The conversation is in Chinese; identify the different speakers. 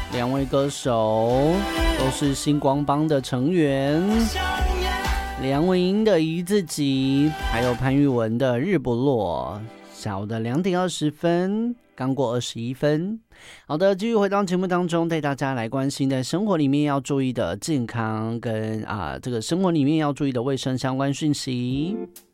Speaker 1: 两位歌手都是星光帮的成员，梁文音的《一字集》，还有潘玉文的《日不落》。下午的2点20分，刚过21分。好的，继续回到节目当中，带大家来关心在生活里面要注意的健康跟这个生活里面要注意的卫生相关讯息。